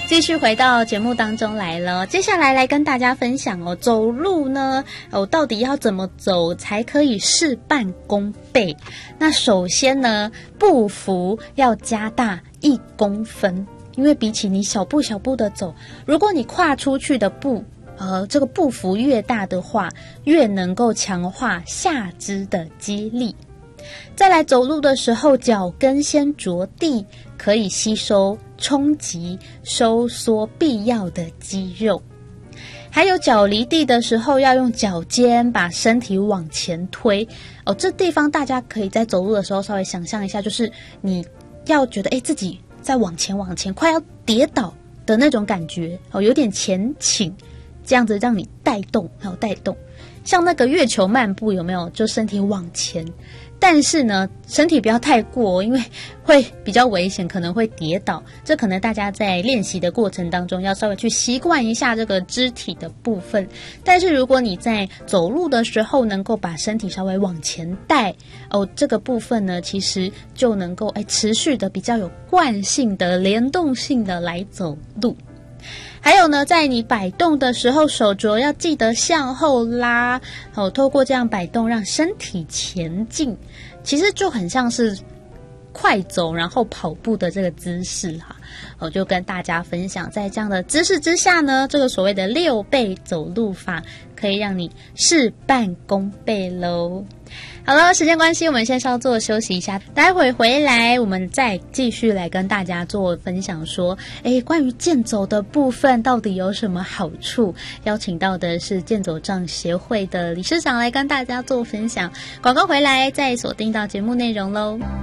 继续回到节目当中来了，接下来跟大家分享哦，走路呢到底要怎么走才可以事半功倍？那首先呢，步幅要加大1公分，因为比起你小步小步的走，如果你跨出去的步这个步幅越大的话，越能够强化下肢的肌力。再来走路的时候，脚跟先着地，可以吸收冲击收缩必要的肌肉。还有脚离地的时候，要用脚尖把身体往前推这地方大家可以在走路的时候稍微想象一下，就是你要觉得自己在往前快要跌倒的那种感觉有点前倾，这样子让你带动像那个月球漫步有没有，就身体往前，但是呢身体不要太过因为会比较危险，可能会跌倒，这可能大家在练习的过程当中要稍微去习惯一下这个肢体的部分。但是如果你在走路的时候能够把身体稍微往前带这个部分呢其实就能够持续的比较有惯性的联动性的来走路。还有呢，在你摆动的时候，手肘要记得向后拉透过这样摆动让身体前进，其实就很像是快走然后跑步的这个姿势我就跟大家分享，在这样的姿势之下呢，这个所谓的6倍走路法可以让你事半功倍咯。好了，时间关系我们先稍作休息一下，待会回来我们再继续来跟大家做分享说关于健走的部分到底有什么好处，邀请到的是健走障协会的理事长来跟大家做分享。广告回来再锁定到节目内容咯。